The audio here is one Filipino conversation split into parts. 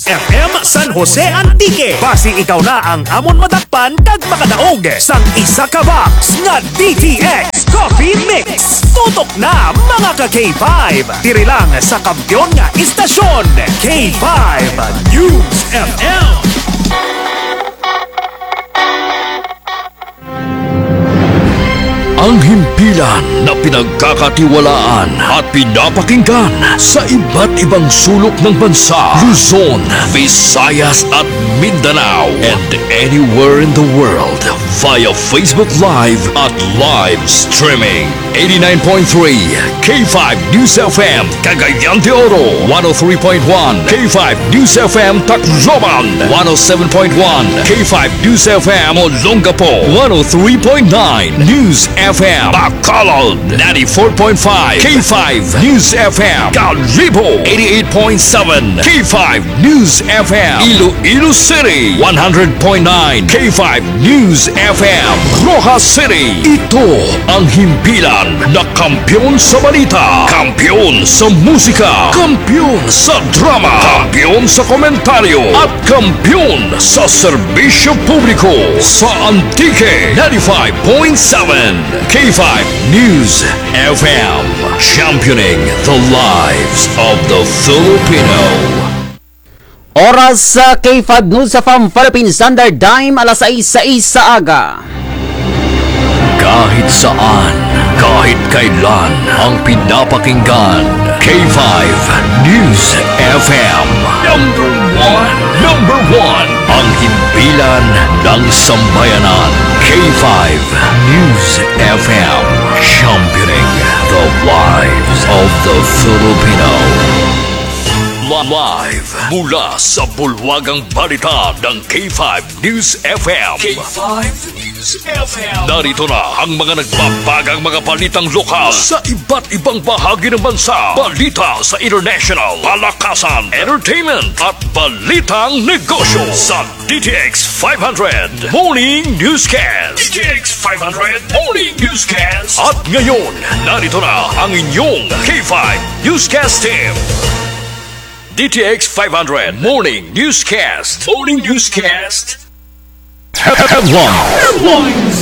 FM San Jose Antique. Basi ikaw na ang amon madakpan kag makadaog sang isa ka box nga DTX Coffee Mix. Tutok na mga ka K5. Diri lang sa kampiyon nga istasyon K5 News FM. Ang himpilan na pinagkakatiwalaan at pinapakinggan sa iba't ibang sulok ng bansa, Luzon, Visayas at Mindanao, and anywhere in the world via Facebook Live at live streaming. 89.3 K5 News FM Cagayan de Oro, 103.1 K5 News FM Tacloban, 107.1 K5 News FM Olongapo, 103.9 News FM Bacolod, 94.5 K5 News FM Calibo, 88.7 K5 News FM Iloilo City, 100.9 K5 News FM Rojas City. Ito ang himpilan na kampiyon sa balita, kampiyon sa musika, kampiyon sa drama, kampiyon sa komentaryo, at kampiyon sa serbisyo publiko sa Antique 95.7 K5 News FM, championing the lives of the Filipino. Oras sa K5 News FM Philippine Standard Time, alas 6:06 sa aga. Kahit saan, kahit kailan, ang pinapakinggan, K5 News FM. Number one, ang himpilan ng sambayanan, K5 News FM, championing the lives of the Filipino. Live mula sa bulwagang balita ng K5 News FM. K5 News FM. Narito na ang mga nagbabagang mga balitang lokal sa iba't ibang bahagi ng bansa. Balita sa international, palakasan, entertainment at balitang negosyo sa DTX 500 Morning Newscast. DTX 500 Morning Newscast. At ngayon, narito na ang inyong K5 Newscast team. DTX 500 Morning Newscast. Morning Newscast. Headlines.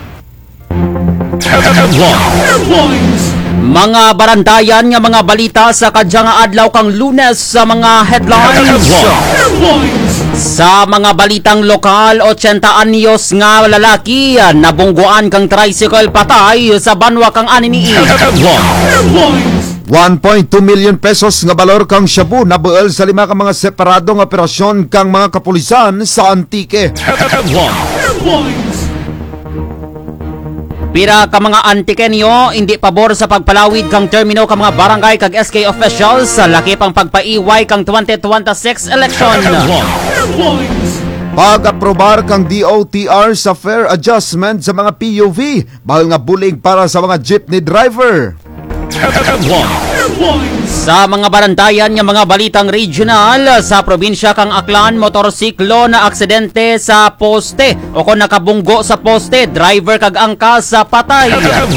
Mga barandayan nga mga balita sa kadyang adlaw kang Lunes sa mga headlines. Sa mga balitang lokal, 80 anyos nga lalaki nabungguan kang tricycle patay sa banwa kang Anini. 1.2 million pesos nga balor kang shabu nabuel sa 5 ka mga separadong operasyon kang mga kapulisan sa Antique. Pira ka mga Antikenyo hindi pabor sa pagpalawid kang termino ka mga barangay kag SK officials sa laki pang pagpaiway kang 2026 election. Pag-aprobar kang DOTR sa fare adjustment sa mga PUV, bahal nga bulig para sa mga jeepney driver. Sa mga barantayan nga mga balitang regional, sa probinsya kang Aklan, motorsiklo na aksidente sa poste o kung nakabunggo sa poste, driver kag angkas sa patay.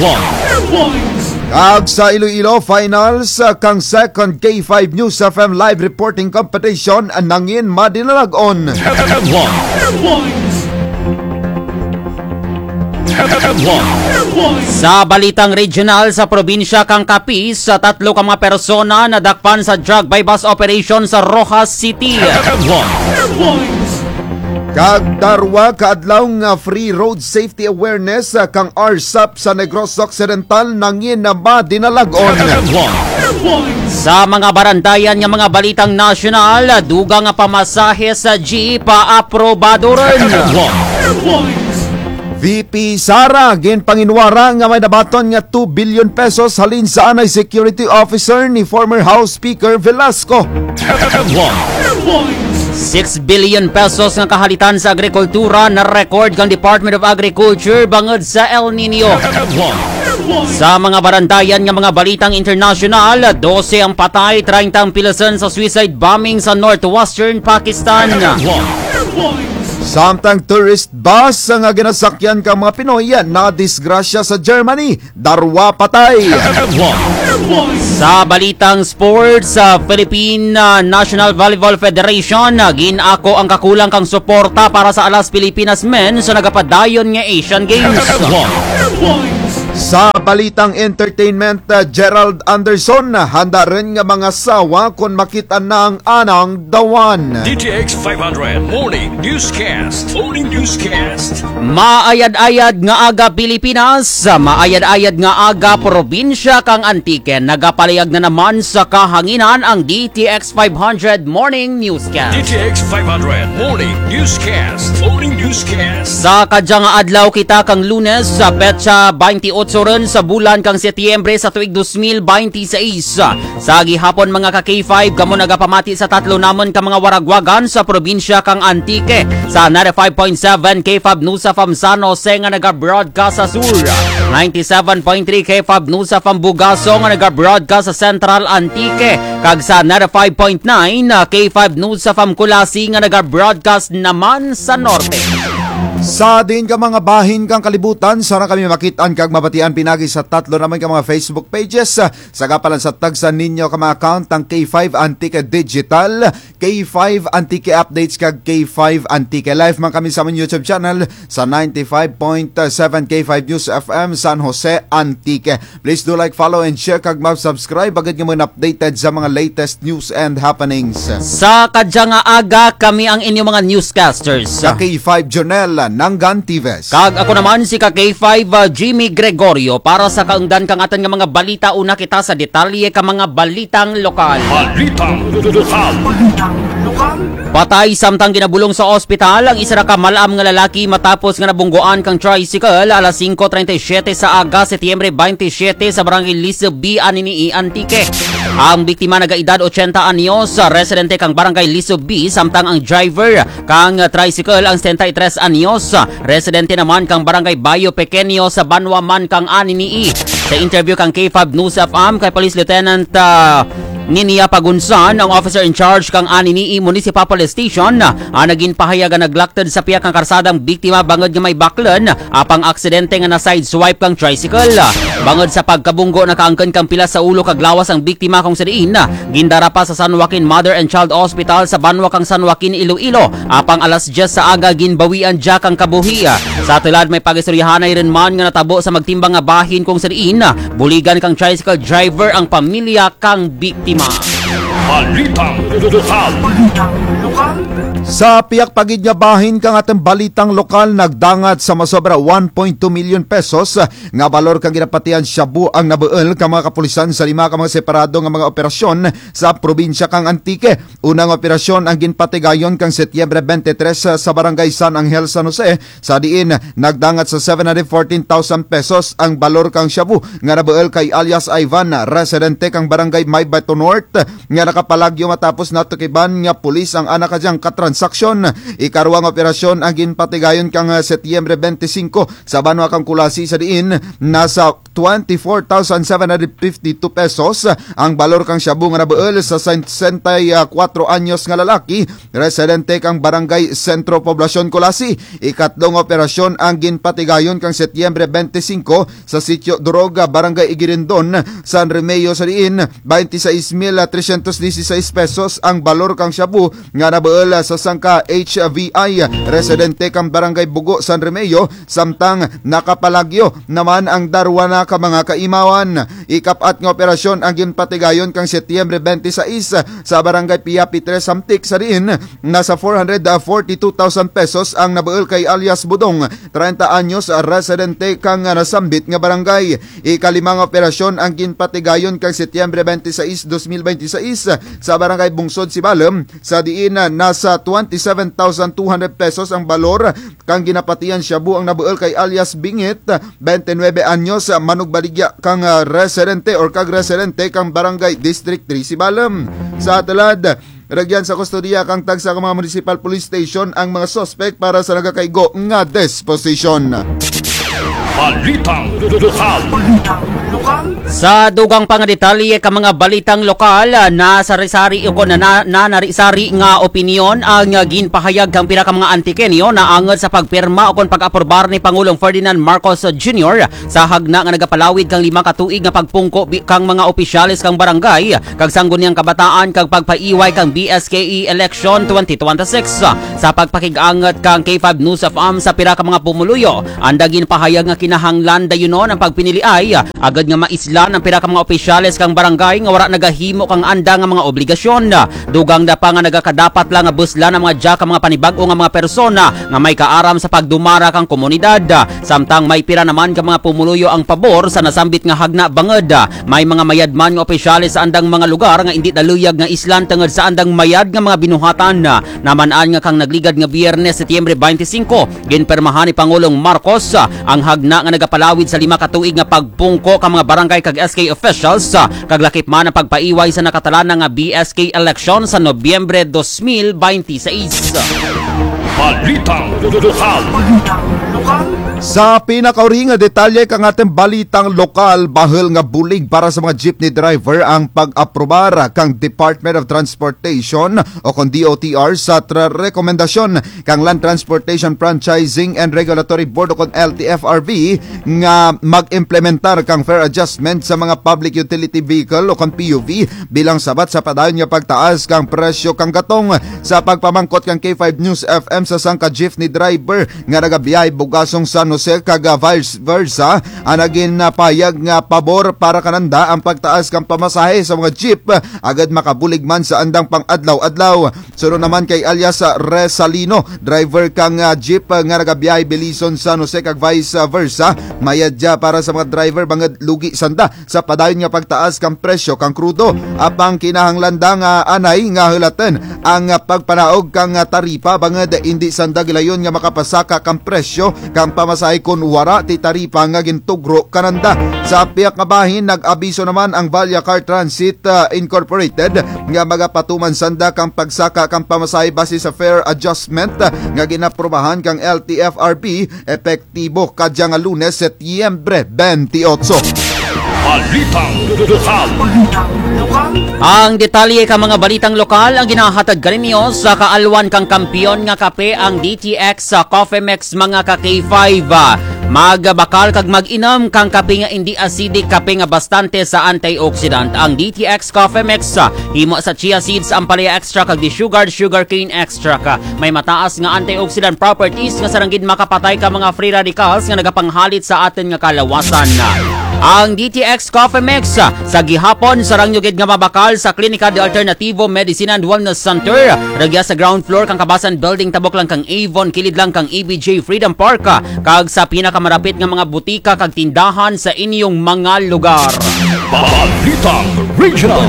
Kag sa Iloilo finals kang second K5 News FM live reporting competition nangin madinalagon. Sa balitang regional sa probinsya kang Capiz, sa 3 ka mga persona na dakpan sa drug by bus operation sa Rojas City. Kag darwa kaadlaw nga free road safety awareness kang RSAP sa Negros Occidental nangin na madinalagon. Sa mga barandayan nga mga balitang national, duga nga pamasahe sa G paaprobado rin. VP Sara ginpanginwara nga may nabaton nga 2 billion pesos halin sa anay security officer ni former House Speaker Velasco. 6 billion pesos nga kahalitan sa agrikultura na record kang Department of Agriculture bangod sa El Nino. Sa mga barandayan nga mga balitang international, 12 ang patay, 30 ang pilasan sa suicide bombing sa northwestern Pakistan. Samtang tourist bus nga ginasakyan kang mga Pinoy na disgrasya sa Germany, darwa patay. Sa balitang sports, sa Philippine National Volleyball Federation, ginako ang kakulang kang suporta para sa Alas Pilipinas Men sa nagapadayon nga Asian Games. Sa balitang entertainment, Gerald Anderson, handa rin nga mga sawa kung makita na ang anang dawan. DTX 500 Morning Newscast. Morning Newscast. Maayad-ayad nga aga Pilipinas, maayad-ayad nga aga probinsya kang Antique. Nagapalayag na naman sa kahanginan ang DTX 500 Morning Newscast. DTX 500 Morning Newscast. Morning Newscast. Sa kadyang adlaw kita kang Lunes sa petsa 28 ron sa bulan kang Setyembre sa tuig 2026. Sa gihapon mga ka K5 kamo nagapamati sa tatlo namon ka mga waragwagan sa probinsya kang Antique. Sa 95.7 K5 News of San Jose nga naga-broadcast sa Sur. 97.3 K5 News of Bugaso nga naga-broadcast sa Central Antique. Kag sa 95.9 K5 News of Kulasi nga naga-broadcast naman sa Norte. Sa din ka mga bahin kang kalibutan, sana kami makitaan kag mabatian pinagi sa tatlo naman ka mga Facebook pages. Sa kapalan sa tagsan ninyo ka mga account ang K5 Antique Digital, K5 Antique Updates kag K5 Antique Live man kami sa aming YouTube channel sa 95.7 K5 News FM San Jose Antique. Please do like, follow and share kag mag-subscribe agad nga mga updated sa mga latest news and happenings. Sa kadyang aga kami ang inyong mga newscasters. Sa K5 Journal Nangan Tives. Kag ako naman si K5 Jimmy Gregorio para sa kaungdan kang atan nga mga balita. Una kita sa detalye ka mga balitang lokal. Balitang lokal. Patay samtang ginabulong sa ospital ang isa ra ka malam nga lalaki matapos nga nabunggoan kang tricycle alas 5:37 sa aga Setyembre 27 sa barangay Liso B Anini Antique. Ang biktima nagaedad 80 anyos, residente kang barangay Liso B, samtang ang driver kang tricycle ang 73 anyos, residente naman kang barangay Bayo Pequeño sa Banwaman kang Anini. Sa interview kang K5 News FM kay Police Lieutenant Ninia Pagunsan, ang officer in charge kang Anini Municipal Police Station, naging pahayag nga naglakted sa piyak ng karsadang biktima bangod nga may baklan apang aksidente nga na sideswipe kang tricycle. Bangod sa pagkabunggo nakaangken kang pila sa ulo kag lawas ang biktima kung sadiin gindara pa sa San Joaquin Mother and Child Hospital sa Banwa kang San Joaquin Iloilo apang alas 10 sa aga ginbawian dya kang kabuhi. Sa tulad may pagistoryahanay rin man nga natabo sa magtimbang nga bahin kung sadiin buligan kang tricycle driver ang pamilya kang biktima. Balitang lokal. Sa piyak pagid nga bahin kang atong balitang lokal, nagdangat sa masobra 1.2 million pesos nga balor kang ginapatian shabu ang nabuel ka mga kapulisan sa 5 ka mga separado nga mga operasyon sa probinsya kang Antique. Unang operasyon ang ginpatigayon kang Setyembre 23 sa barangay San Angel, San Jose. Sa diin nagdangat sa 714,000 pesos ang balor kang shabu nga nabuel kay alias Ivan, residente kang barangay Maybato North, nga nakapalagyo matapos natukiban nga pulis ang anak kadyang katransaksyon. Ikaruang operasyon ang ginpatigayon kang Setyembre 25 sa Banwa kang Kulasi. Sa diin nasa 24,752 pesos ang balor kang shabu nga nabuel sa 64 anyos nga lalaki, residente kang barangay Sentro Poblasyon Kulasi. Ikatlong operasyon ang ginpatigayon kang Setyembre 25 sa Sitio Doroga, barangay Igirindon, San Remeo. Sa diin 26,316 pesos ang balor kang shabu nga nabuel sa sangka HVI, residente kang barangay Bugo, San Remeo, samtang nakapalagyo naman ang darwa na ka mga kaimawan. Ikapat nga operasyon ang ginpatigayon kang Setyembre 26 sa barangay Piapi 3 Samtik. Sa diin nasa 442,000 pesos ang nabuel kay alias Budong, 30 anyos, residente kang nasambit nga barangay. Ikalimang operasyon ang ginpatigayon kang Setyembre 26, 2026 sa barangay Bungsod, Sibalem. Sa diin nasa 27,200 pesos ang balor kang ginapatian shabu ang nabuel kay alias Bingit, 29 anyos, manugbaligya kang residente or kag residente kang barangay District 3 Sibalem. Sa talad ragyan sa kustodiya kang tagsa ka mga municipal police station ang mga suspect para sa nagakaigo nga disposition. Balitang lokal. Sa dugang pangadetalye ka mga balitang lokal na sari-sari o na narisari nga opinyon ang ginpahayag kang pila ka mga antikenyo na angod sa pagpirma o pag-aprobar ni Pangulong Ferdinand Marcos Jr. sa hagna nga nagapalawid kang 5 ka tuig nga pagpungko kang mga opisyalis kang barangay kag sangguniang kabataan kag pagpaiway kang BSKE election 2026 sa pagpakigangat kang K5 News of sa pila ka mga pumuluyo anda ginpahayag nga kinahanglan dayunon ang pagpiniliay agad nga maisla ang pila ka mga opisyalis kang barangay nga wala nagahimo kang anda nga mga obligasyon. Dugang da pa nga nagakadapat lang nga buslan ang mga diya ka mga panibag-o nga mga persona nga may kaaram sa pagdumara kang komunidad. Samtang may pira naman ka mga pumuluyo ang pabor sa nasambit nga hagna banged. May mga mayadman nga opisyalis sa andang mga lugar nga hindi daluyag nga islan tungod sa andang mayad nga mga binuhatan. Naman-an nga kang nagligad nga Biyernes, Setyembre 25, ginpermahan ni Pangulong Marcos ang hagna nga nagapalawid sa 5 ka tuig nga pagpungko ka mga barangay kag SK officials kag lakip man ang pagpaiway sa nakatalan nga BSK election sa Nobyembre 2026. Balitang lokal. Sa pinakauring nga detalye kang ating balitang lokal, bahal nga bulig para sa mga jeepney driver ang pag-aprobar kang Department of Transportation o kung DOTR sa rekomendasyon kang Land Transportation Franchising and Regulatory Board o kung LTFRB nga mag-implementar kang fair adjustment sa mga public utility vehicle o kung PUV bilang sabat sa padayon nga pagtaas kang presyo kang gatong sa pagpamangkot kang K5 News FM sa sangka jeepney driver nga nagabiyay bugasong San Jose kag vice versa anagin na payag nga pabor para kananda ang pagtaas kang pamasahe sa mga jeep agad makabulig man sa andang pang-adlaw-adlaw. Sunod naman kay alias Resalino, driver kang jeep nga nagabiyay Bilison San Jose kag vice versa, mayadya para sa mga driver bangad lugi sanda sa padayon nga pagtaas kang presyo kang krudo. Apang kinahanglan nga anay nga hulaten ang pagpanaog kang taripa bangad hindi sanda gilayon nga makapasaka kang presyo kang pamasahe kun wara ti taripa nga gintugro kananda. Sa piyak nga bahin nag-abiso naman ang Valia Car Transit Incorporated nga magapatuman sanda kang pagsaka kang pamasahe base sa fair adjustment nga ginaprobahan kang LTFRB epektibo kadya nga Lunes, Setyembre 28. Balitang lokal. Ang detalye ka mga balitang lokal ang ginahatag kaninyo sa kaalwan kang kampiyon nga kape ang DTX sa Coffee Mix mga ka K5. Magbakal kag mag-inom kang kape nga hindi acidic, kape nga bastante sa antioxidant. Ang DTX Coffee Mix himo sa chia seeds, ampalaya extra kag di-sugared sugarcane extract. May mataas nga antioxidant properties nga saranggid makapatay ka mga free radicals nga nagapanghalit sa atin nga kalawasan. Ang DTX Coffee Mix sa gihapon sarang nyugid nga mabakal sa Klinika de Alternativo Medicine and Wellness Center. Ragya sa ground floor kang Kabasan Building, tabok lang kang Avon, kilid lang kang EBJ Freedom Park kag sa pinakamarapit nga mga butika kag tindahan sa inyong mga lugar. Balitang regional.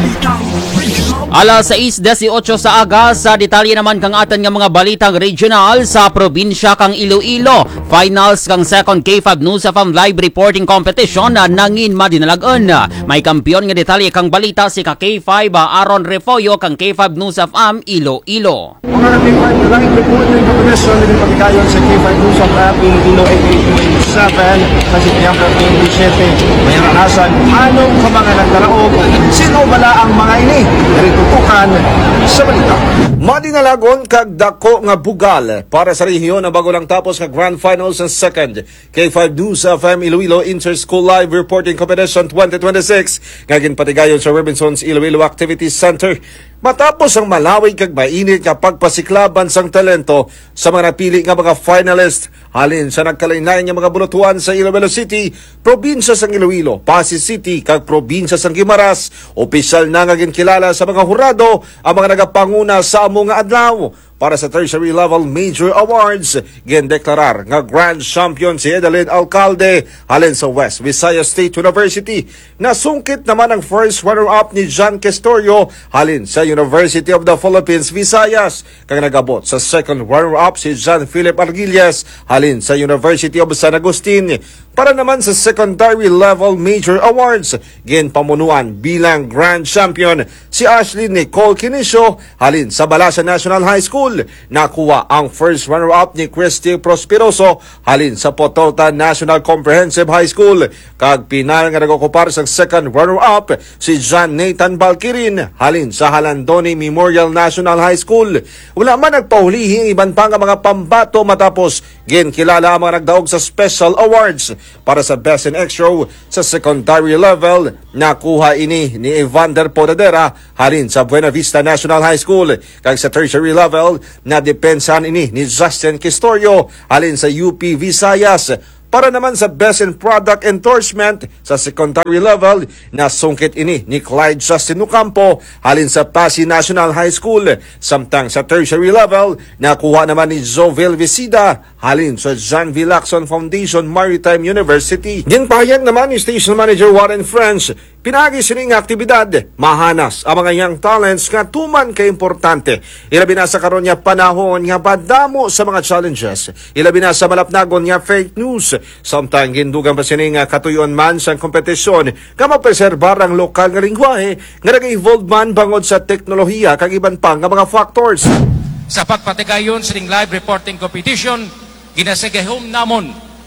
Alas 6:18 sa aga, sa detalye naman kang atan nga mga balitang regional sa probinsya kang Iloilo. Finals kang second K5 News of Live Reporting Competition na nangin madinalagan. May kampiyon nga detalye kang balita si ka K5 Aaron Refoyo kang K5 News of Iloilo. Mga K5 langit report ng Commission ng Pagkayon sa K5 News of Iloilo 88.7 sa Setyembre 27. May ranasan, anong kamangan ng dalaog? Sino bala ang mga ini? Tutukan sa balita. Madinalagon kag dako nga bugal para sa rehiyon na bago lang tapos nga Grand Finals ng second K5 News FM Iloilo Inter-School Live Reporting Competition 2026 nga ginpatigayon sa Robinson's Iloilo Activity Center. Matapos ang malawig kag mainit nga pagpasiklaban sang talento sa mga napili nga mga finalist halin sa nagkalain-lain nga mga bulotuan sa Iloilo City, probinsya sang Iloilo, Pasig City kag probinsya sang Guimaras, opisyal na nga ginkilala sa mga hurado ang mga nagapanguna sa amo nga adlaw. Para sa tertiary level major awards, gindeklarar nga grand champion si Edeline Alcalde halin sa West Visayas State University. Nasungkit naman ang first runner-up ni John Castorio halin sa University of the Philippines, Visayas. Kang nagabot sa second runner-up si John Philip Arguillas halin sa University of San Agustin. Para naman sa secondary level major awards, ginpamunuan bilang grand champion si Ashley Nicole Quinisio halin sa Balasa National High School. Nakuha ang first runner-up ni Christy Prosperoso halin sa Potota National Comprehensive High School. Kag pinal nga nagokupar sa second runner-up si John Nathan Balkirin halin sa Halandoni Memorial National High School. Wala man nagpahulihi ang iban pa nga mga pambato matapos ginkilala ang mga nagdaog sa special awards. Para sa Best in Extra sa secondary level, nakuha ini ni Evander Podadera halin sa Buena Vista National High School. Kag sa tertiary level, nadepensahan ini ni Justin Kistorio halin sa UP Visayas. Para naman sa Best in Product Endorsement sa secondary level, nasungkit ini ni Clyde Justin Ocampo halin sa Pasig National High School. Samtang sa tertiary level, nakuha naman ni Jovel Visida halin sa John V. Lacson Foundation Maritime University. Ginpahayag naman ni Station Manager Warren French, pinagi sining aktibidad, mahanas ang mga young talents nga tuman kay importante. Ilabi na sa karon nga panahon nga badamo sa mga challenges. Ilabi na sa malapnagon nga fake news. Samtang gindugang pa sining katuyon man sa kompetisyon nga mapreserbar ang lokal nga lingwahe nga nag-evolve man bangod sa teknolohiya kag iban pa nga mga factors. Sa pagpatigayon sining live reporting competition, ginasigahom namon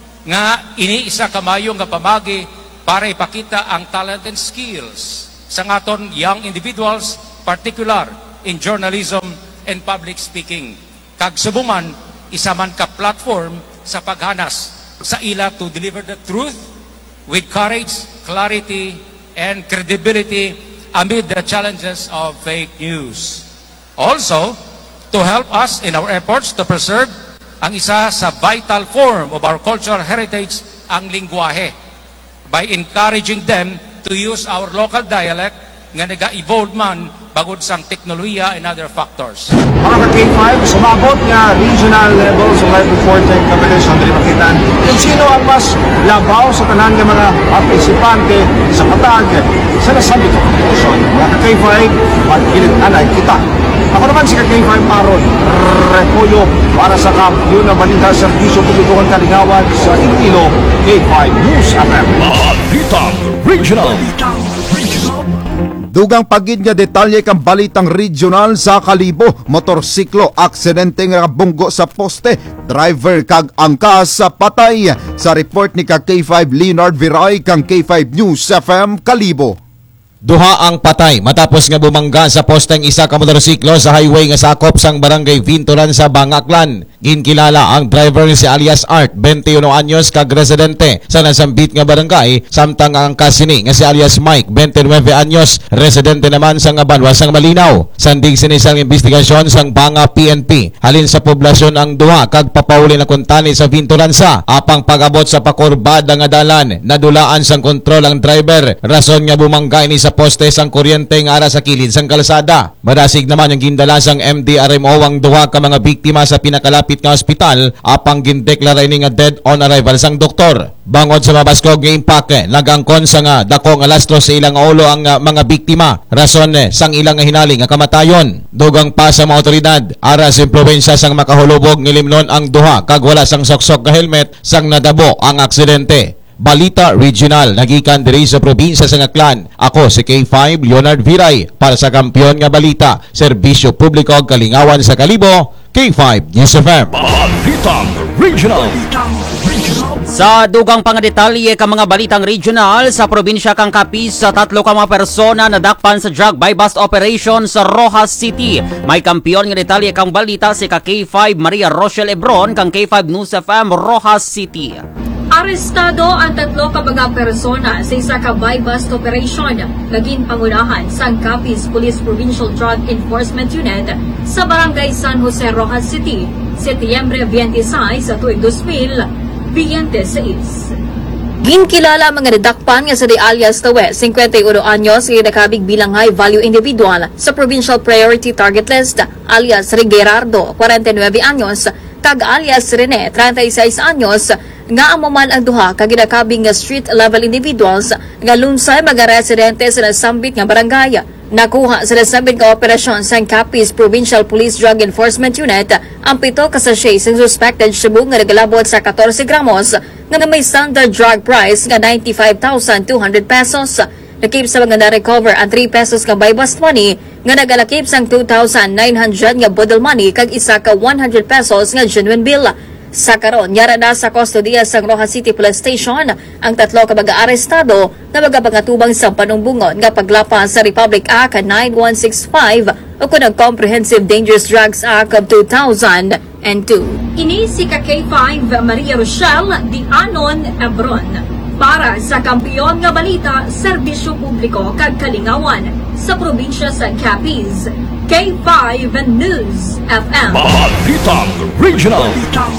nga iniisa kamayo nga pamagi para ipakita ang talent and skills sa ngaton young individuals, particular in journalism and public speaking. Kag subuman, isa man ka platform sa paghanas sa ila to deliver the truth with courage, clarity, and credibility amid the challenges of fake news. Also, to help us in our efforts to preserve ang isa sa vital form of our cultural heritage, ang lingwahe, by encouraging them to use our local dialect nga nag-evolve man bagod sang teknolohiya and other factors. Mga ka-K5, sumabot nga regional level sa live reporting competition. Dili makitaan kung sino ang mas labaw sa tanan ng mga partisipante sa patag sa nasabit sa competition. Mga ka-K5, magkilit anay kita. Ako naman si ka-K5 Aron Repolyo para sa kampiyon na balita sa Servisyo Publikong Kalingawan sa Iloilo, K5 News FM. Balitang Regional. Dugang pagid nga detalye kang balitang regional sa Kalibo, motorsiklo aksidente nga bunggo sa poste, driver kag angkas sa patay. Sa report ni kag K5 Leonard Viray kang K5 News FM Kalibo. Duha ang patay matapos nga bumangga sa posteng isa ka motorsiklo sa highway nga sakop sang barangay Vinturan sa Bangaklan. Ginkilala ang driver si alias Art, 21 anyos kag residente sa nasambit nga barangay, samtang ang kasini nga si alias Mike, 29 anyos, residente naman sa Banwa sang Malinaw. Sandig sinisang investigasyon sang Banga PNP halin sa poblasyon ang duha kag papauli na kuntani sa Vinturan sa apang pag-abot sa pakurbada nga dalan, nadulaan sang kontrol ang driver, rason nga bumangga ini sa poste sang kuryente nga ara sa kilid sang kalsada. Marasig naman ang gindala sang MDRMO ang duha ka mga biktima sa pinakalapit nga ospital apang gindeklara ini nga dead on arrival sang doktor. Bangod sa mabaskog nga impake, nagangkon sa nga dako nga lastro sa ilang ulo ang mga biktima, rason sang ilang nga hinaling nga kamatayon. Dugang pa sa mga otoridad, ara sa impluwensya sang makahulubog nilimnon ang duha kag wala sang soksok nga helmet sang nadabo ang aksidente. Balita Regional, nagikan diri sa probinsya sa Ngaklan. Ako si K5 Leonard Viray para sa Kampiyon nga Balita, Serbisyo Publiko ug Kalingawan sa Kalibo, K5 News FM. Balitang Regional. Sa dugang pangadetalye ka mga balitang regional, sa probinsya kang Capiz sa 3 ka mga persona nadakpan sa drug buy-bust operation sa Rojas City. May kampiyon nga detalye kang balita si ka K5 Maria Rochelle Ebron kang K5 News FM Rojas City. Arestado ang 3 ka mga persona sa isa ka buy-bust operation naging pangunahan sa Capiz Police Provincial Drug Enforcement Unit sa Barangay San Jose, Rojas City, Setyembre 26 sa tuig 2026. Ginkilala mga nadakpan nga sa di alias Tawe, 51 anyos, nga nakabig bilang high value individual sa Provincial Priority Target List, alias Gerardo, 49 anyos, kag alias Rene, 36 anyos, nga amuman ang duha kag ginakabing nga street level individuals nga lunsay mga residente sa nasambit nga barangay. Nakuha sa nasabing kooperasyon sa Capiz Provincial Police Drug Enforcement Unit ang 7 ka sachet sa suspected shabu nga nagalabot sa 14 gramos nga na may standard drug price nga 95,200 pesos. Nakip sa mga na-recover ang 3 pesos nga buy bust money nga nagalakip sang 2,900 nga bundle money kag isa ka 100 pesos nga genuine bill. Sa karon, yara na sa kustodiya sa Rojas City Police Station ang 3 ka mga-arestado na magapangatubang sa panumbungon nga paglapas sa Republic Act 9165 o kunang Comprehensive Dangerous Drugs Act of 2002. Ini si K5 Maria Rochelle Di Anon Ebron para sa kampiyon nga balita, serbisyo publiko kag kalingawan sa probinsya sa Capiz. K5 News FM. Balitang Regional.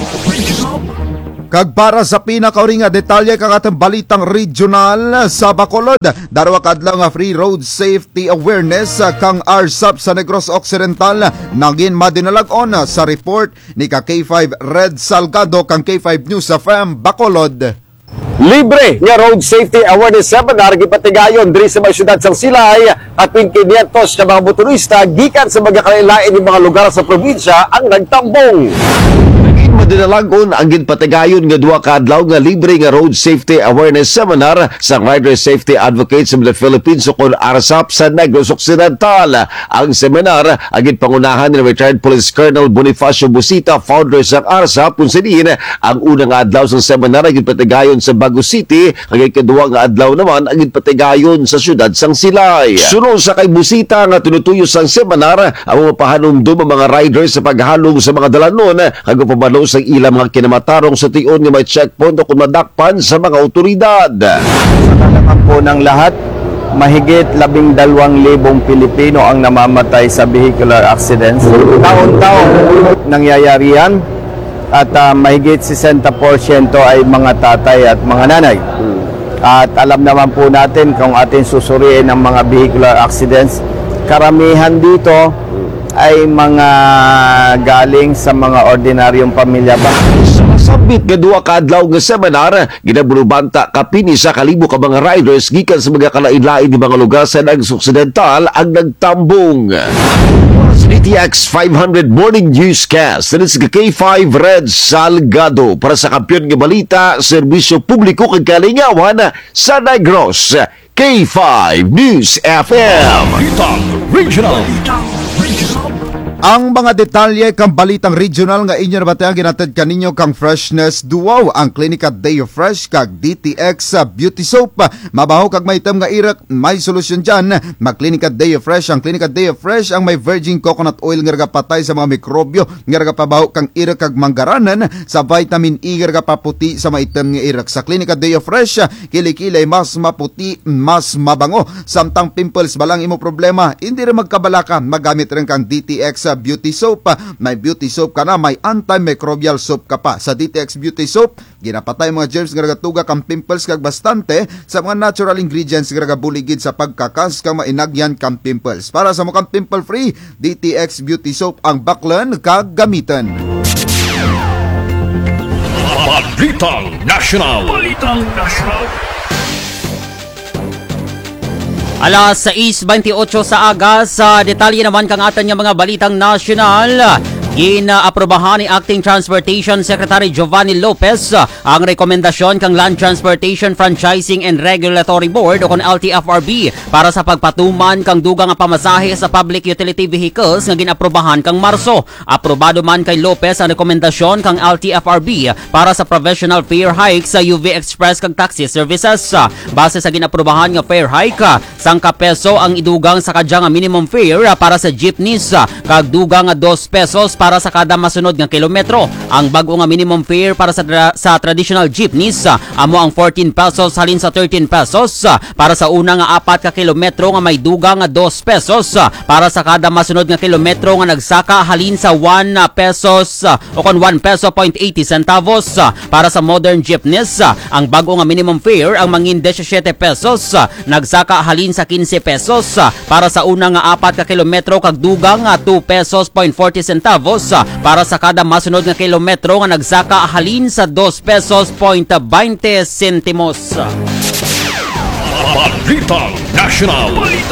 Kag para sa pinakauring nga detalye kag atong balitang regional sa Bacolod, darwa kadlaw nga free road safety awareness kang RSAP sa Negros Occidental naging madinalag-on sa report ni K5 Red Salgado kang K5 News FM Bacolod. Libre nga road safety awareness seminar gipatigayon diri sa mga syudad sang Silay at 500 ka mga motorista gikan sa mga kalain-lain ng mga lugar sa probinsya ang nagtambong. Naging madinalagon ang ginpatigayon nga duha ka adlaw nga libre nga road safety awareness seminar sa Rider Safety Advocates of the Philippines o RSAP sa Negros Occidental. Ang seminar ang ginpangunahan ni retired Police Colonel Bonifacio Busita, founder sa RSAP, kung sinin ang unang adlaw sa seminar ang ginpatigayon sa Bago City, ang ikaduwa nga adlaw naman ang ginpatigayon sa syudad sang Silay. Sunod sa kay Busita nga tinutuyo sang seminar ang mga pahanumdum ang mga riders sa paghalong sa mga dalanon hanggang pabalo sa ilang mga kinamatarong sa tion nga may checkpoint o kumadakpan sa mga otoridad. Sa kalaman po ng lahat, mahigit 12,000 Pilipino ang namamatay sa vehicular accidents. Taon-taon nangyayari yan. At mahigit 60% ay mga tatay at mga nanay. At alam naman po natin kung atin susuriin ang mga vehicular accidents, karamihan dito ay mga galing sa mga ordinaryong pamilya ba. Sabit nga duha ka adlaw nga seminar, ginabulubanta kapini sa kalibo ka mga riders gikan sa mga kalain-lain di mga lugar sa Negros Occidental ang nagtambong. DTX 500 Morning Newscast. This is K5 Red Salgado para sa kampiyon nga balita, serbisyo publiko kag kalingawan sa Negros. K5 News FM. Balitang Regional. Ang mga detalye kang balitang regional nga inyo nabatang ginatid kaninyo kang Freshness Duo, ang Klinika Deo Fresh kag DTX Beauty Soap. Mabaho kag may item nga irak, may solusyon dyan. Mag-Klinika Deo Fresh. Ang Klinika Deo Fresh ang may virgin coconut oil nga patay sa mga mikrobyo, nga pabaho kang irak kag manggaranan, sa vitamin E nga paputi sa may item nga irak. Sa Klinika Deo Fresh, kilikilay mas maputi, mas mabango. Samtang pimples balang imo problema, hindi rin magkabalaka, magamit rin kang DTX Beauty Soap. May beauty soap ka na, may antimicrobial soap ka pa. Sa DTX Beauty Soap, ginapatay mga germs nga nagatuga kang pimples kag bastante sa mga natural ingredients nga nagabuligid sa pagkakas kang mainagyan kang pimples. Para sa mukhang pimple free, DTX Beauty Soap ang baklan kag gamitan. Balitang National. Balitang National. Alas 6:28 sa aga, sa detalye naman kang atan nga mga balitang nasyonal. Ginaaprobahan ni Acting Transportation Secretary Giovanni Lopez ang rekomendasyon kang Land Transportation Franchising and Regulatory Board o kon LTFRB para sa pagpatuman kang dugang nga pamasahe sa public utility vehicles nga ginaprobahan kang Marso. Aprobado man kay Lopez ang rekomendasyon kang LTFRB para sa provisional fare hike sa UV Express kag taxi services. Base sa ginaprobahan nga fare hike, 1 peso ang idugang sa kadya nga minimum fare para sa jeepneys kag dugang nga 2 pesos para sa kada masunod nga kilometro. Ang bago nga minimum fare para sa traditional jeepneys amo ang 14 pesos halin sa 13 pesos para sa una nga 4 ka kilometro nga may dugang nga 2 pesos para sa kada masunod nga kilometro nga nagsaka halin sa 1 pesos o kon 1 peso point 80 centavos. Para sa modern jeepneys, ang bago nga minimum fare ang mangin 17 pesos nagsaka halin sa 15 pesos para sa una nga 4 ka kilometro kag dugang nga 2 pesos point 40 centavos para sa kada masunod nga kilometro nga nagsaka halin sa 2 pesos point 20 centimos. Balitang National.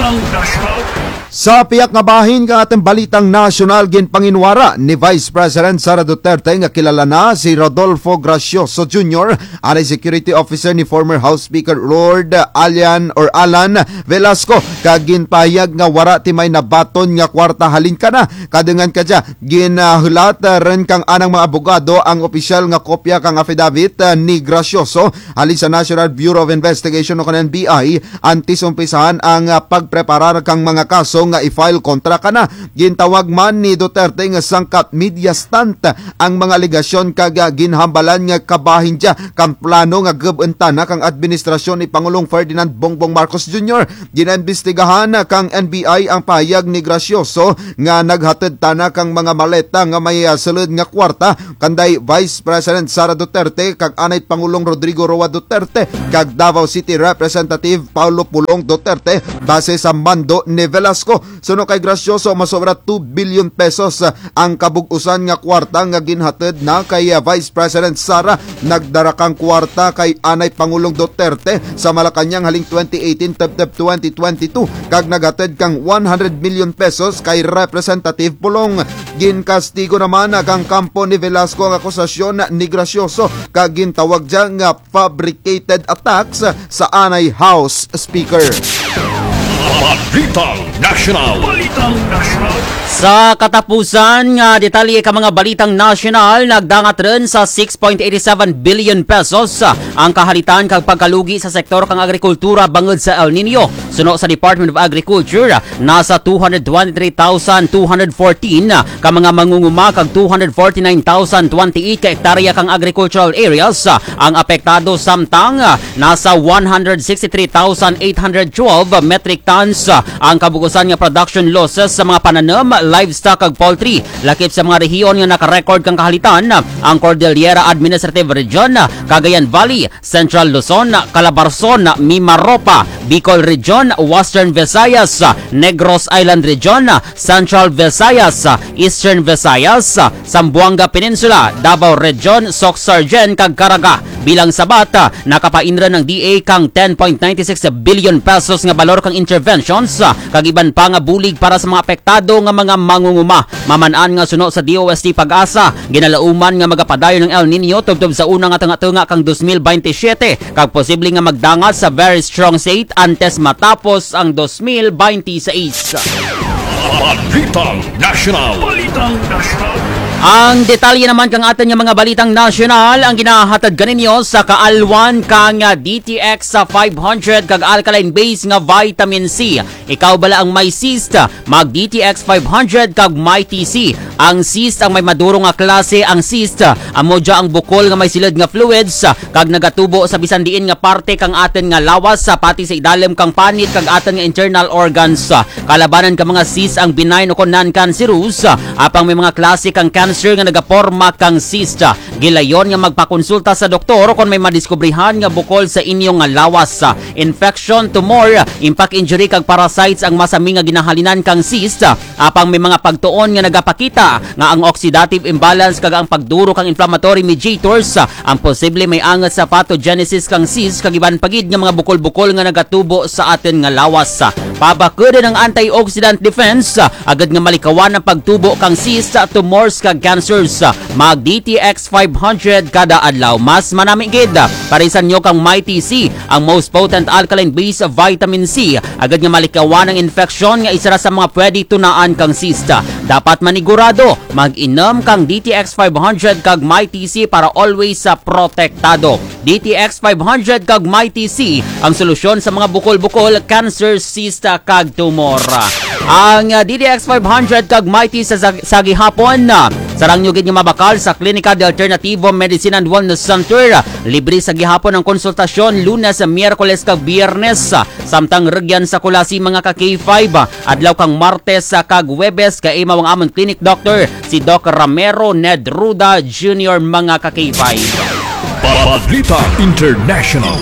Sa piyak nga bahin ka ating balitang nasyonal ginpanginwara ni Vice President Sara Duterte nga kilala na si Rodolfo Gracioso Jr. ang security officer ni former House Speaker Lord Alan Velasco kag ginpahayag nga wara ti may nabaton nga kwarta halin kana kadungan kadya ginahulat ren kang anang mga abogado ang opisyal nga kopya kang affidavit ni Gracioso halin sa National Bureau of Investigation o NBI antis umpisahan ang pagpreparar kang mga kaso nga i-file kontra kana. Gintawag man ni Duterte nga sangkat media stunt ang mga aligasyon kag ginhambalan nga kabahin dia kang plano nga gabentana kang administrasyon ni Pangulong Ferdinand Bongbong Marcos Jr. Ginaimbestigahan kang NBI ang pahayag ni Gracioso nga naghatid tana kang mga maleta nga may sulod nga kwarta kanday Vice President Sara Duterte kag anay Pangulong Rodrigo Roa Duterte kag Davao City Representative Paulo Pulong Duterte base sa mando ni Velasco. Suno kay Gracioso masobra 2 billion pesos ang kabugusan nga kwarta nga ginhatid na kay Vice President Sara. Nagdara kang kwarta kay anay Pangulong Duterte sa Malacañang haling 2018 Tebteb 2022 kag naghatid kang 100 million pesos kay Representative Pulong. Ginkastigo naman kang kampo ni Velasco ang akusasyon ni Gracioso kag gintawag diya nga fabricated attacks sa anay House Speaker. Balitang National. Sa katapusan nga detalye ka mga balitang nasyonal, nagdangat rin sa 6.87 billion pesos ang kahalitan kag pagkalugi sa sektor kang agrikultura bangod sa El Nino. Suno sa Department of Agriculture, nasa 223,214 ka mga mangunguma kag 249,028 ka hektarya kang agricultural areas ang apektado, samtang nasa 163,812 metric tons ang kabugusan nga production losses sa mga pananam, livestock ag poultry. Lakip sa mga rehiyon nga nakarecord kang kahalitan ang Cordillera Administrative Region, Cagayan Valley, Central Luzon, Calabarzon, Mimaropa, Bicol Region, Western Visayas, Negros Island Region, Central Visayas, Eastern Visayas, Zamboanga Peninsula, Davao Region, Soc-Sargen kag Caraga. Bilang sabat, nakapainra ng DA kang 10.96 billion pesos nga balor kang interventions kag iban pa nga bulig para sa mga apektado nga mga mangunguma. Maman-an nga suno sa DOST Pag-asa, ginalauman nga magapadayon ng El Nino tubtob sa unang nga tunga kang 2027 kag posible nga magdangat sa very strong state antes matapos ang 2026. Balitang National. Ang detalye naman kang atin nga mga balitang nasyonal ang ginahatag kaninyo sa kaalwan kang DTX sa 500 kag alkaline base nga vitamin C. Ikaw bala ang may cyst, mag DTX 500 kag may TC. Ang cyst ang may maduro nga klase. Ang cyst amo dya ang bukol nga may silid nga fluids kag nagatubo sa bisan diin nga parte kang atin nga lawas sa pati sa idalim kang panit kag atin nga internal organs. Kalabanan ka mga cyst ang benign o non-cancerous, apang may mga klase kang cancer nga nagaporma kang cyst. Gilayon nga magpakonsulta sa doktor kung may madiskubrihan nga bukol sa inyong nga lawas. Infection, tumor, impact injury kag parasites ang masami nga ginahalinan kang cyst. Apang may mga pagtuon nga nagapakita nga ang oxidative imbalance kag ang pagduro kang inflammatory mediators ang posible may angat sa pathogenesis kang cyst kag iban pagid nga mga bukol-bukol nga nagatubo sa atin nga lawas. Pabakod ang antioxidant defense agad nga malikawan ang pagtubo kang cyst, tumors kag cancers. Mag DTX 500 kada adlaw. Mas manami gid parisan nyo kang Mighty C, ang most potent alkaline base of vitamin C. Agad nga malikawan ang infeksyon nga isa sa mga pwede tunaan kang cyst. Dapat manigurado mag-inom kang DTX 500 kag Mighty C para always sa protektado. DTX 500 kag Mighty C ang solusyon sa mga bukol-bukol, cancer, cyst kag tumor. Ang DTX 500 kag Mighty sa gihapon sarang nyo gid nga mabakal sa Klinika de Alternativo Medicine and Wellness Center. Libre sa gihapon ang konsultasyon Lunes, Miyerkules kag Biyernes. Samtang regyan sa kulasi mga ka K5 adlaw kang Martes kag Huwebes kay mawang amon clinic doctor si Doc Ramiro Ned Ruda Jr. mga ka K5. Balita International.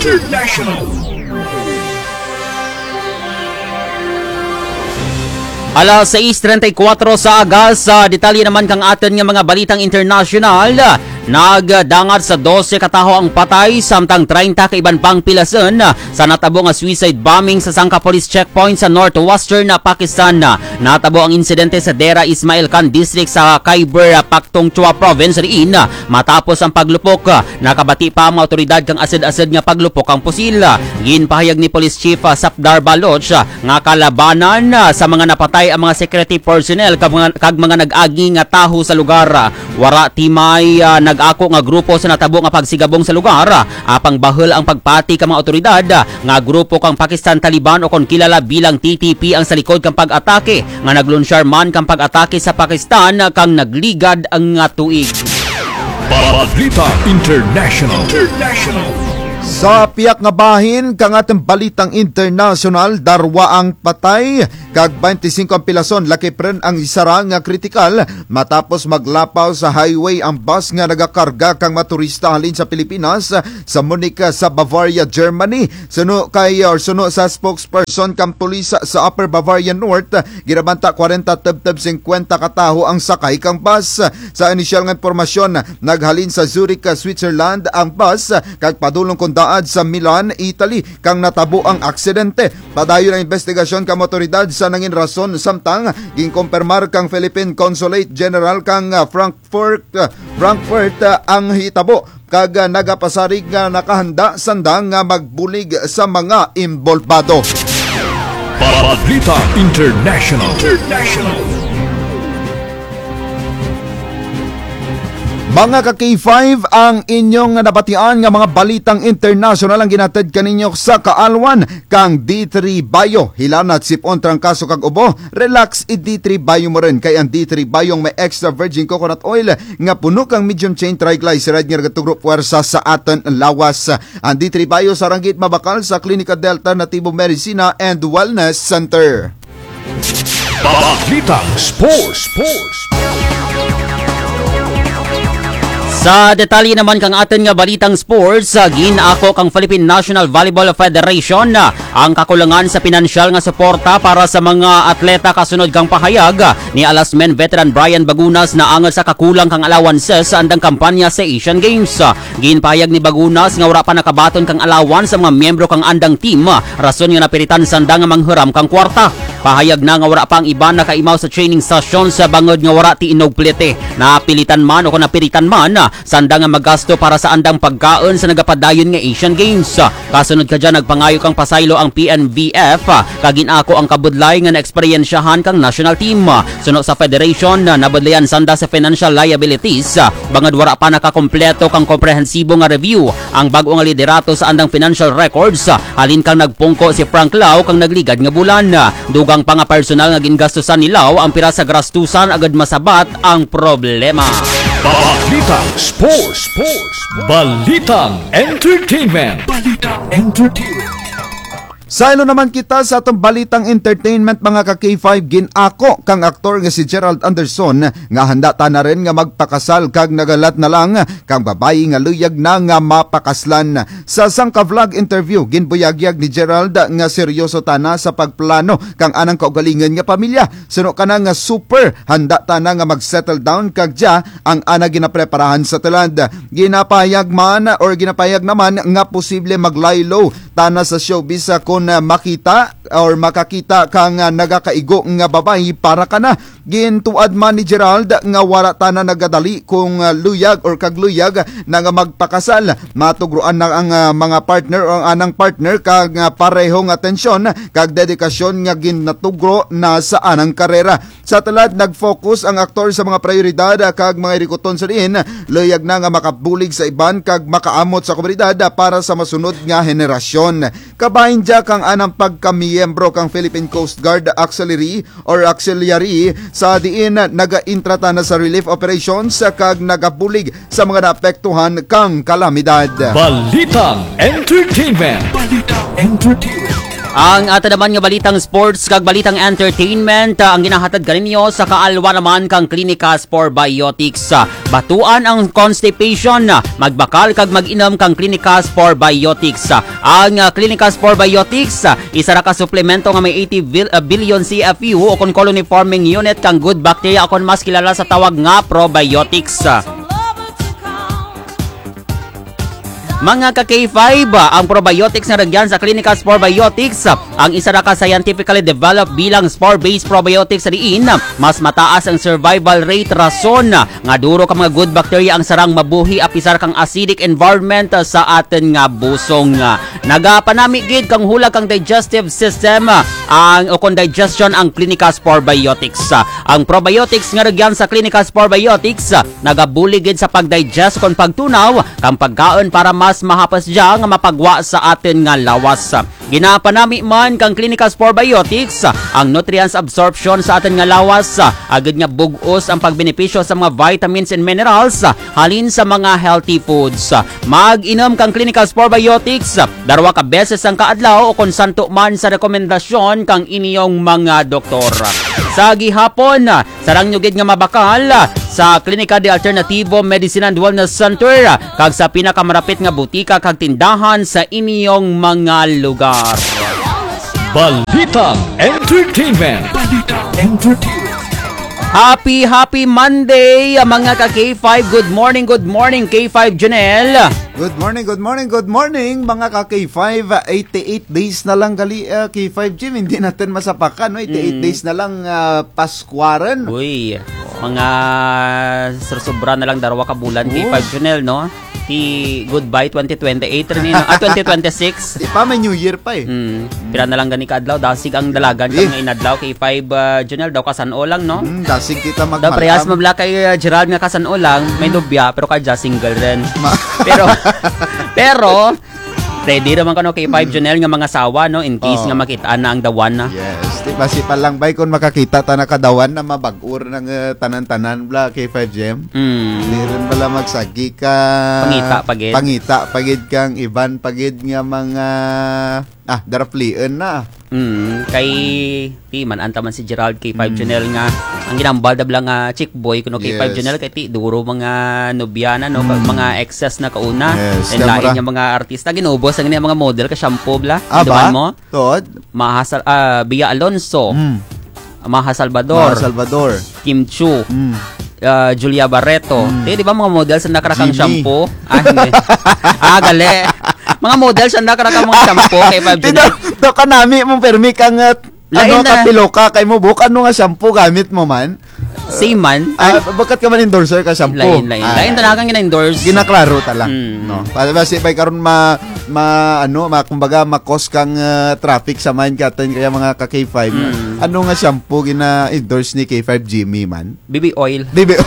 Alas 6:34 sa agas, sa detalye naman kang atin nga mga balitang international. nagdangat sa 12 kataho ang patay samtang 30 ka iban pang pilason sa natabo nga suicide bombing sa Sangka Police Checkpoint sa northwestern Pakistan. Natabo ang insidente sa Dera Ismail Khan District sa Khyber Pakhtunkhwa Province riin matapos ang paglupok. Nakabati pa ang otoridad kang asad-asad nga paglupok ang pusil. Ginpahayag ni Police Chief Safdar Baloch nga kalabanan sa mga napatay ang mga security personnel kag mga nag-agi nga taho sa lugar. Wara timay nag-ako nga grupo sa natabo nga pagsigabong sa lugar. Apang bahel ang pagpati ka mga otoridad nga grupo kang Pakistan Taliban o kon kilala bilang TTP ang sa likod kang pag-atake nga naglunsyar man kang pag-atake sa Pakistan kang nagligad ang nga tuig. Balita International. Sa piyak nga bahin kang atong balitang international, darwa ang patay kag 25 ang pilason laki pren ang isara nga kritikal matapos maglapaw sa highway ang bus nga nagakarga kang maturista halin sa Pilipinas sa Munich sa Bavaria, Germany. Suno sa spokesperson kang pulis sa Upper Bavaria North, ginabanta 40-50 kataho ang sakay kang bus. Sa inisyal nga impormasyon, naghalin sa Zurich, Switzerland ang bus kag padulong daad sa Milan, Italy kang natabo ang aksidente. Padayon ang investigasyon kang otoridad sa nangin rason samtang ginkompirmar kang Philippine Consulate General kang Frankfurt ang hitabo kag nagapasarig nga nakahanda sandang nga magbulig sa mga imbolbado. Balita International. Mga ka-K5, ang inyong nabatian nga mga balitang international ang ginatid kaninyo sa kaalwan kang D3 Bio. Hilanat sipon trangkaso kag ubo, relax i-D3 Bio mo rin. Kay ang D3 Bio may extra virgin coconut oil nga puno kang medium chain triglyceride nga gatugro puwersa sa aton lawas. Ang D3 Bio sa ranggit mabakal sa Klinika Delta Nativo Medicina and Wellness Center. Balita Sports. Sa detalye naman kang atin nga balitang sports, ginako kang Philippine National Volleyball Federation ang kakulangan sa pinansyal nga suporta para sa mga atleta kasunod kang pahayag ni Alasmen veteran Brian Bagunas na angel sa kakulang kang allowances sa andang kampanya sa Asian Games. Ginpahayag ni Bagunas nga wala pa nakabaton kang allowance sa mga miyembro kang andang team, rason nga napiritan sanda nga manghuram kang kwarta. Pahayag na nga wala pa ang iba nakaimaw sa training session sa bangod nga wala ti inog plete. Napilitan man o kung napiritan man, sanda nga magasto para sa andang pagkaon sa nagapadayon nga Asian Games. Kasunod ka dyan, nagpangayo kang pasaylo ang PNBF, kaginako ang kabudlay nga na-eksperyensyahan kang national team. Sunod sa federation, nabudlayan sanda sa financial liabilities, bangod wala pa nakakompleto kang komprehensibo nga review ang bago nga liderato sa andang financial records. Halin kang nagpungko si Frank Lau kang nagligad nga bulan. Dugang pa nga personal nga gingastusan ni Lau, ang pira sa grastusan agad masabat ang problema. Balitang Sports. Balitang Entertainment. Sa ilo naman kita sa atong balitang entertainment mga ka-K5, ginako kang aktor nga si Gerald Anderson nga handa ta na rin nga magpakasal kag nagalat na lang kang babayi nga luyag na nga mapakaslan. Sa Sangka Vlog interview, ginbuyagyag ni Gerald nga seryoso ta na sa pagplano kang anang kaugalingan nga pamilya. Suno ka na nga super handa ta na nga mag-settle down kag ja ang ana ginapreparahan sa tulad. Ginapayag naman nga posible maglaylo ta na sa showbiz kung makita or makakita kang nagakaigo nga babae para ka na. Gintuad man ni Gerald nga wala ta na nagadali kung luyag or kagluyag na nga magpakasal. Matugruan na ang mga partner o ang anang partner kag parehong atensyon kag dedikasyon nga ginatugro na sa anang karera. Sa tulad, nag-focus ang aktor sa mga prioridad kag mga irikuton sa diin, luyag na nga makabulig sa iban kag makaamot sa komunidad para sa masunod nga henerasyon. Kabahin dya kang anang pagkamiyembro kang Philippine Coast Guard Auxiliary sa diin naga-intrata na sa relief operations kag nagabulig sa mga naapektuhan kang kalamidad. Balitang Entertainment. Ang ato naman nga balitang sports kag balitang entertainment ang ginahatag kaninyo sa kaalwa naman kang Klinika Sport Biotics. Batuan ang constipation, magbakal kag mag-inom kang Klinika Sport Biotics. Ang Klinika Sport Biotics isa ra ka suplemento nga may 80 billion CFU o kon colony forming unit kang good bacteria o kon mas kilala sa tawag nga probiotics. Mga ka-K5, ang probiotics na ragyan sa Clinical Spore Biotics, ang isa na ka scientifically developed bilang spore-based probiotics sa diin, mas mataas ang survival rate rason nga duro ka mga good bacteria ang sarang mabuhi apisar kang acidic environment sa atin nga busong. Nagapanami gid kang hula kang digestive system ang ukon digestion ang Clinical Spore Biotics. Ang probiotics nga ragyan sa Clinical Spore Biotics nagabuli gid sa pagdigest kon pagtunaw kang pagkaon para mas mahapas dya nga mapagwa sa atin nga lawas. Ginapanami man kang Clinical Spore Biotics ang nutrients absorption sa atin nga lawas, agad nga bugos ang pagbenepisyo sa mga vitamins and minerals halin sa mga healthy foods. Mag-inom kang Clinical Spore Biotics darwa ka beses ang kaadlaw o kung santo man sa rekomendasyon kang inyong mga doktor. Sa gihapon, sarang nyugid nga mabakal sa Klinika de Alternativo Medicine and Wellness Center kag sa pinakamarapit nga butika kag tindahan sa inyong mga lugar. Balitang Entertainment. Happy Monday mga ka-K5. Good morning K5 Janelle. Good morning mga ka-K5. 88 days na lang gali K5 Jim, hindi natin masapakan, no? 88 days na lang Paskuaran. Uy, mga sobra na lang darwa ka bulan K5 Janelle, no? Goodbye 2028 rin 2026. Di pa may New Year pa eh. Pira na lang gani ka adlaw, dasig ang dalagan kang nga inadlaw kay 5 Janelle daw kasano lang, no? Dasig kita Daw magmalkam. prehas mabla kay Gerald nga kasano lang, may nobya pero kaya single rin. pero ready naman kano kay 5 Janelle nga mga sawa, no, in case nga makitaan na ang dawan na. Yes, di ba si palang bay kung makakita ta na kadawan na mabag-ur ng tanan-tanan bla kay 5 Gem. Hindi rin pala magsagi ka pangita pagid kang iban pagid nga mga daraplian na. Kay man anta man si Gerald kay 5 Janelle nga ang ginambal dabla nga chick boy kuno kay 5 Janelle kay duro mga nobyana, no, mga excess na kauna. And lain nga mga artista ginubos ang mga model ka shampoo bla. Duman mo? Tod. Bia Alonso. Maha Salvador. Kim Chu. Julia Barreto. Di ba mga models na nakarakang shampoo? Hindi. Gali. Mga models na nakarakang mga shampoo kay 5 Janelle. Do kanami mong permi kang kapiloka kay mo bukan no nga shampoo gamit mo man. Same man. Bakit ka man endorser ka shampoo? Lain talagang gina-endorse. Ginaklaro ta lang. No. Para si bay karon kumbaga makos kang traffic sa mind katon kaya mga ka K5. Ano nga shampoo gina-endorse ni K5 Jimmy man? BB oil.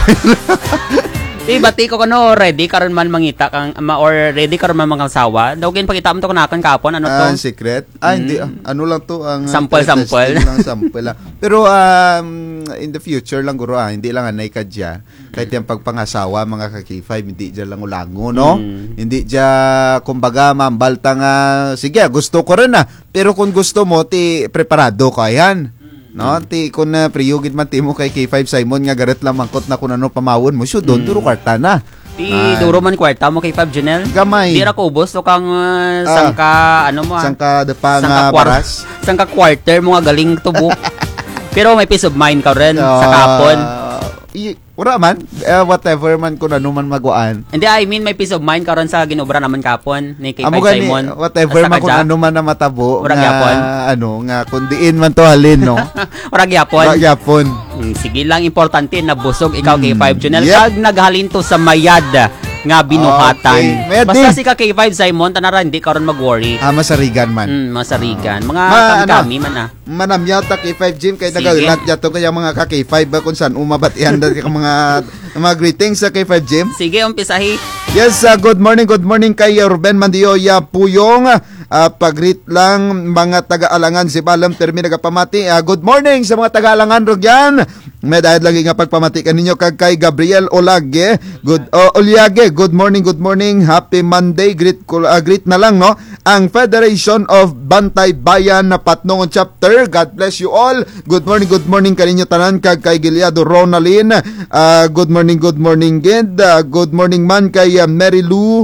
Bati ko kano ready karon man mangita kang or ready karon man mga sawa. Daw gin pakita mo to kanakan kapon ano to? Secret. Hindi ano lang to ang sample lang sample lang. Pero in the future lang guro hindi lang anay kadya. Kahit yung pagpangasawa mga ka-K5 hindi dyan lang ulango, no? Hindi dyan kumbaga mambalta nga sige gusto ko rin pero kung gusto mo preparado ka yan. No, kung priyugid man timo kay K5 Simon nga garet lang mangkot na kun ano pamawon mo, doon duro kwarta na. Duro man kwarta mo kay 5 Janelle. Gamay. Di ra ko ubos to kang sangka sangka depang paras. Sangka quarter mo nga galing tubo. Pero may peace of mind ka rin sa kapon. Ura man, whatever man kung ano man magwaan. Hindi, I mean, may peace of mind karon sa ginobra naman kapon ni K5 Simon. Whatever man kung ano man na matabo. Urag yapon. Nga kundiin man to halin, no? Urag yapon. Sige lang, importante na busog ikaw K5 Janelle. Kag naghalin to sa mayad nga binuhatan. Okay. Basta si K5 Simon, tanara hindi karon mag-worry. Masarigan man. Masarigan. Mga kami man manamyaw ta K5 Jim kay nagalat yato kaya mga ka-K5 kung saan umabatian ka mga greetings sa K5 Jim. Sige, umpisahi. Yes, good morning kay Ruben Mandioya Puyong. Pag-greet lang mga taga-alangan si Balam Termi nagapamati. Good morning sa mga taga-alangan rogyan. May dahil lagi nga pagpamati kaninyo kay Gabriel Olage. Olyage, good morning. Happy Monday. Greet na lang, no? Ang Federation of Bantay Bayan na Patnongon Chapter. God bless you all. Good morning kaninyo tanan kay Gileado Ronaldin. Good morning gid. Good morning man kay Mary Lou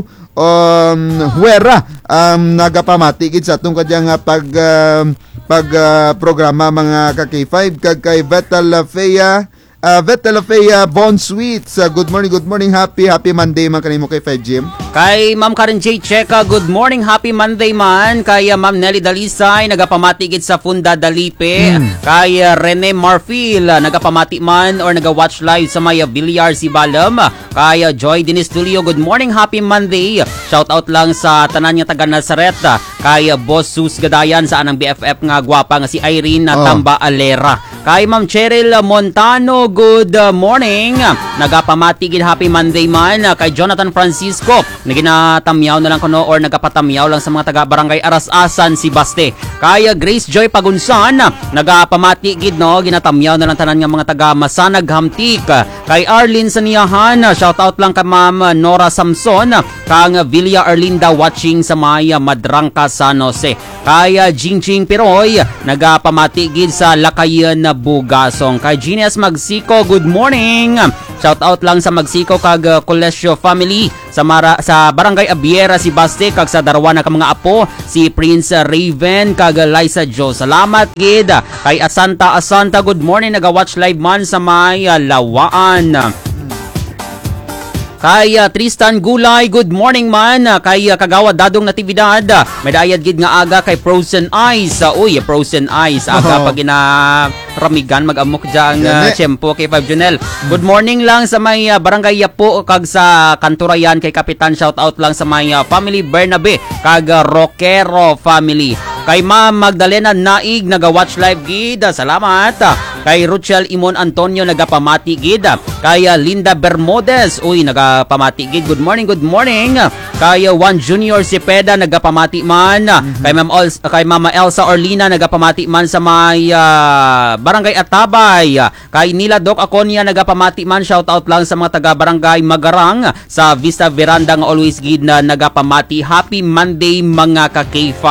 Huera nagapamati gid sa atong kadyang programa mga ka-K5 kag kay Betal Fea Vetelafea Bon Sweets. Good morning. Happy Monday man kanimo kay 5 Jim. Kay Ma'am Karen J. Checa, good morning, happy Monday man. Kay Ma'am Nelly Dalisay, nagapamatigid sa Funda Dalipe. Kay Rene Marfil, nagapamati man or naga-watch live sa Maya Villar si Balam. Kay Joy Dinis Tulio, good morning, happy Monday. Shout out lang sa tanan nga taga Nazaret. Kay Boss Sus Gadayan sa anang BFF nga gwapa nga si Irene Tamba Alera. Kay Ma'am Cheryl Montano, good morning. Nagapamatigid happy Monday man. Kay Jonathan Francisco, naginatamyaw na lang kuno or nagapatamyaw lang sa mga taga-barangay Arasasan si Baste. Kaya Grace Joy Pagunsan, nagapamatigid no, ginatamyaw na lang tanan nga mga taga-Masanag Hamtik. Kay Arlene Saniahan, shout out lang kay Ma'am Nora Samson, kang Villa Arlinda watching sa Maya Madrangka San Jose. Kaya Jingjing Piroy, nagapamatigid sa Lakayan na Bugasong. Kay Genius Magsiko, good morning. Shout out lang sa Magsiko kag Colesio family sa Barangay Abiera si Baste kag sa Darwana ka mga apo si Prince Raven kag Liza Jo. Salamat gid kay Asanta, good morning, naga-watch live man sa may Lawaan. Kay Tristan Gulay, good morning man. Kay Kagawad Dadong Natividad, may dayad gid nga aga kay Frozen Ice. Frozen Ice aga pag ramigan mag-amok diyang tiyempo kay 5 Junel. Good morning lang sa may Barangay Yapo kag sa Kanturayan kay Kapitan, shout out lang sa may family Bernabe kag Roquero family. Kay Ma'am Magdalena Naig, naga-watch live gid. Salamat. Kay Ruchel Imon Antonio, nagapamati gid. Kay Linda Bermudez, nagapamati gid. Good morning. Kay Juan Junior Cepeda, nagapamati man. Kay Mama Elsa Orlina, nagapamati man sa may Barangay Atabay. Kay Nila Doc Aconia, nagapamati man. Shout out lang sa mga taga Barangay Magarang sa Vista Veranda nga always gid na nagapamati. Happy Monday mga ka K5.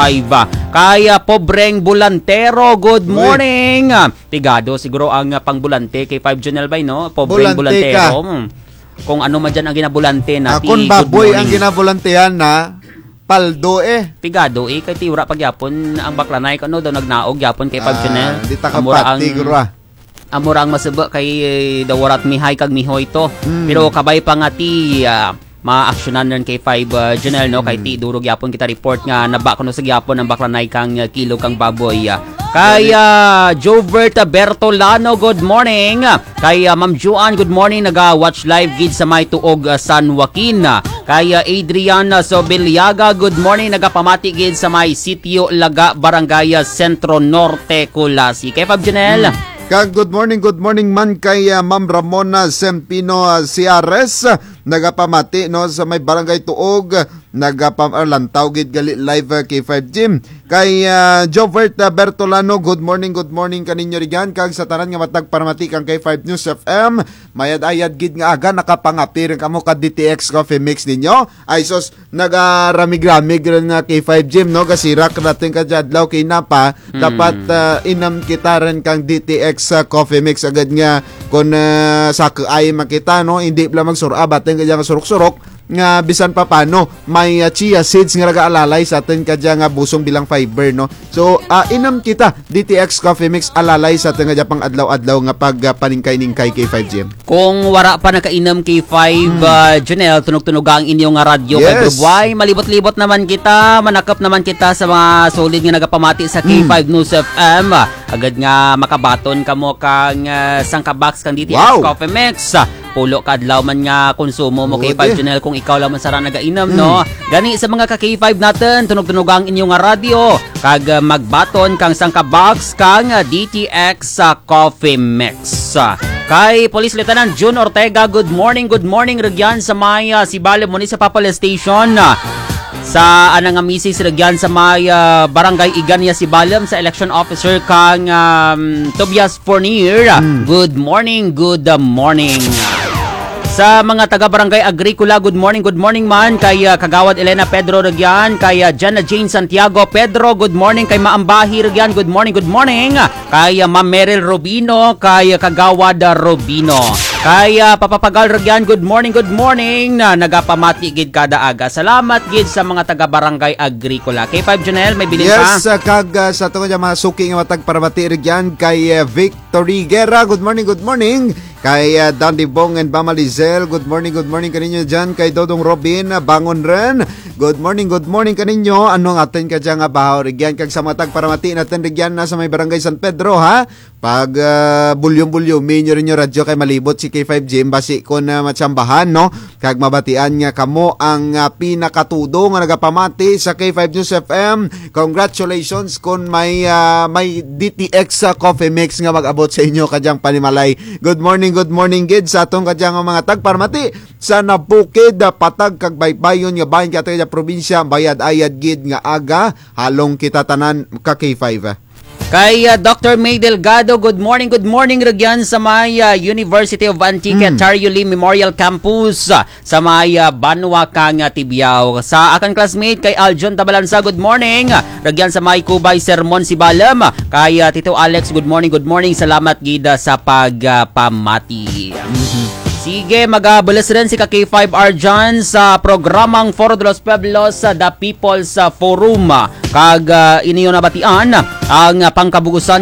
Kaya Pobreng Bulantero, good morning. Tigado siguro ang pangbulante kay 5 Junel Bay, no? Pobreng Bulantero. Kung ano man dyan ang ginabulante na. Kung baboy ang ginabulantehan na, paldo Tigado kay tiura pagyapon ang baklanay kano daw nagnaog gyapon kay 5 Junel. Di ta kapati gura. Amura ang masaba kay dawarat mihay kag mihoy to. Pero kabay pa nga ti ma-actionan rin kay 5 Junel, no? Kay ti durog yapon kita report nga naba kuno sa gyapon ang baklanay kang kilo kang baboy. Kaya Jovert Bertolano, good morning. Kaya Ma'am Juan, good morning, naga-watch live gid sa may tuog San Joaquin. Kaya Adriana Sobiliaga, good morning, nagapamati gid sa may Sitio Laga, Barangay Centro Norte, Kulasi. Kay 5 Junel. Good morning man kay Ma'am Ramona Sempino Ciares, nagapamati no sa may Barangay Tuog, nagapalantaw gid gali live kay 5 Jim. Kay Jovert Bertolano, good morning kaninyo rigan kag sa tanan nga matag paramati kang kay 5 News FM. Mayad-ayad gid nga aga nakapangapir kamo ka DTX Coffee Mix ninyo. Ay sos nagaramig-ramig rin nga kay 5 Jim, no, kasirak natin ka jadlaw kay napa dapat inam kita rin kang DTX Coffee Mix agad nga kung sa ay makita, no, hindi lang magsura batin ka dyan surok-surok nga bisan pa paano may chia seeds nga nag-aalalay sa atin kadya nga busong bilang fiber, no. So inam kita DTX Coffee Mix alalay sa atin nga pang adlaw-adlaw nga pag paningkay-ningkay kay 5GM. Kung wara pa nakainam kay 5 Junel, tunog-tunog ang inyong radio kay Bubuay, malibot-libot naman kita, manakap naman kita sa mga solid nga nagapamati sa K5 News FM. Agad nga makabaton kamo kang sangkabox kang DTX Coffee Mix. Pulo kadlaw man nga konsumo mo kay 5 Junel kung ikaw lang man sara nagainam, no. Gani sa mga ka K5 natin, tunog-tunog ang inyong radio kag magbaton kang sangkabox kang DTX Coffee Mix. Kay Police Lieutenant June Ortega, good morning Regyan sa may Sibale Municipal Police Station. Sa anang misis Regyan sa may Barangay Iganya Sibalem sa election officer kang Tobias Fournier. Good morning. Sa mga taga-barangay Agricola, good morning man. Kay Kagawad Elena Pedro Regyan, kay Jana Jane Santiago Pedro, good morning. Kay Maambahi Regyan, good morning. Kay Ma'am Meryl Robino, kay Kagawad Robino. Kaya papapagal ragyan, good morning na nagapamati gid kada aga. Salamat gid sa mga taga-barangay Agricola. K5 Janelle, may bilin pa? Yes, kag sa to nga mga suki nga matag para matirigyan kay Victory Guerra. Good morning. Kay Dandy Bong and Bama Lizel, good morning kaninyo dyan. Kay Dodong Robin, bangon ren. Good morning kaninyo. Anong atin ka dyan nga bahaw rigyan kag sa matag para mati natin rigyan na sa may barangay San Pedro ha. Pag bulyong minyo rin yung radyo kay malibot si K5G basi ko na matsambahan no. Kag mabatian nga kamo ang pinakatudo nga nagapamati sa K5 News FM. Congratulations kung may DTX Coffee Mix nga mag-abot sa inyo kadyang panimalay. Good morning gid sa atong kadyang mga tagparmati sa Nabukid patag kag baybayon nga bahin katay sa probinsya bayad-ayad gid nga aga halong kita tanan ka K5. Kay Dr. May Delgado, good morning ragyan sa may University of Antique Tario Lee Memorial Campus sa may Banwa kang Tibiao. Sa akan classmate kay Aljon Tabalansa, good morning. Ragyan sa may Kubay Sermon Sibalam. Kay Tito Alex, good morning. Salamat gida sa pagpamati. Sige, magabalas rin si K5 Arjan sa programang Foro de los Pueblos The People's Forum. Kag iniyo nabatian ang pangkabugusan